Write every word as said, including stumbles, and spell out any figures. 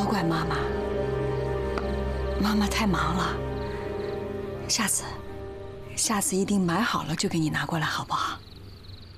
怪妈妈，妈妈太忙了。下次，下次一定买好了就给你拿过来，好不好？